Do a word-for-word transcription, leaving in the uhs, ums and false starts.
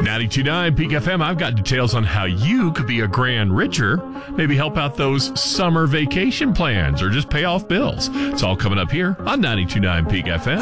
ninety-two point nine Peak F M, I've got details on how you could be a grand richer, maybe help out those summer vacation plans or just pay off bills. It's all coming up here on ninety-two point nine Peak F M.